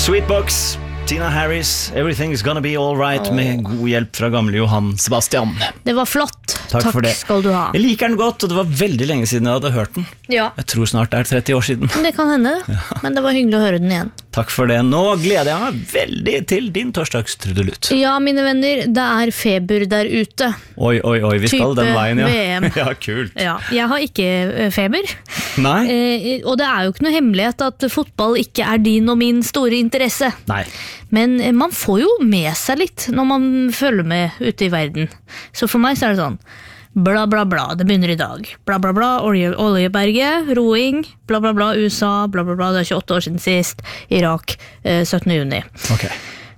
Sweetbox, Tina Harris, Everything's Gonna Be All Right, med god hjelp fra gamle Johan Sebastian. Det var flott. Takk for det. Skal du ha. Jeg liker den godt, og det var veldig lenge siden jeg hadde hørt den. Ja. Jeg tror snart det 30 år siden. Det kan hende, men det var hyggelig å høre den igjen. Takk for det. Nå gleder jeg meg veldig til din torsdagstrudelutt. Ja, mine venner, det feber der ute. Oi, vi skal den veien, ja. VM. Ja, kult. Ja, jeg har ikke feber. Nei? Og det jo ikke noe hemmelighet at fotball ikke din og min store interesse. Nei. Men man får jo med seg litt når man følger med ute i verden. Så for meg så det sånn, bla bla bla, det begynner i dag. Bla bla bla, oljeberget, roing, bla bla bla, USA, bla bla bla, det 28 år siden sist, Irak, 17. juni. Ok.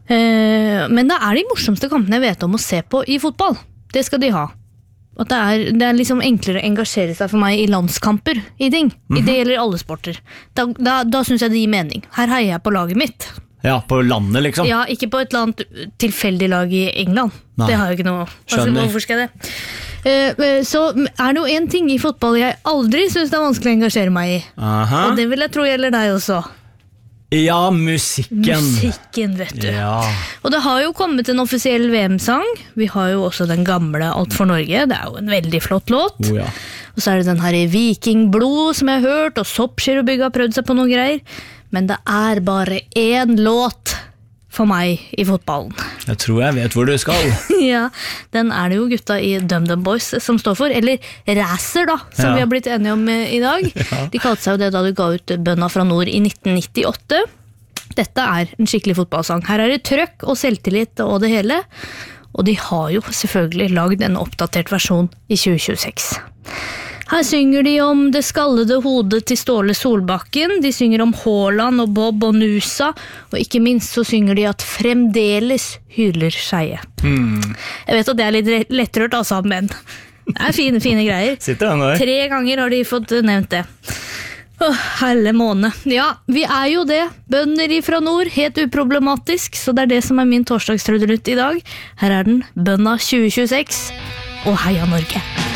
Men det de morsomste kampene jeg vet om å se på i fotball. Det skal de ha. At det liksom enklere å engasjere seg for meg i landskamper, i ting. Det gjelder alle sporter. Da synes jeg det gir mening. Her heier jeg på laget mitt. Ja, på landet liksom. Ja, ikke på et eller annet tilfeldig lag i England. Nei. Det har jeg ikke noe. Skjønner. Hvorfor skal jeg det? Så det jo en ting i fotball jeg aldri synes det vanskelig å engasjere meg i. Aha. Og det vil jeg tro gjelder deg også. Ja, musikken. Musikken, vet du. Ja. Og det har jo kommet en offisiell VM-sang. Vi har jo også den gamle Alt for Norge. Det jo en veldig flott låt. Oh, ja. Og så det den her i Vikingblod som jeg har hørt, og Soppskirrebygg har prøvd seg på noen greier. Men det bare én låt for meg i fotballen. Jeg tror jeg vet hvor du skal. Ja, den det jo gutta i DumDum Boys som står for, eller Racer da, som vi har blitt enige om i dag. Ja. De kalte seg jo det da de ga ut Bønna fra Nord i 1998. Dette en skikkelig fotballsang. Her det trøkk og selvtillit og det hele, og de har jo selvfølgelig lagd en oppdatert versjon i 2026. Her synger de om det skallede hodet til Ståle Solbakken, de synger om Haaland og Bob og Nusa, og ikke minst så synger de at fremdeles hyler Skeie. Jeg vet at det litt lettrørt altså, men det fine greier. Sitter han der? 3 ganger har de fått nevnt det. Helle måne. Ja, vi jo det. Bønder fra nord, helt uproblematisk, så det det som min torsdagstrudelutt i dag. Her den, Bønna 2026, og heia Norge!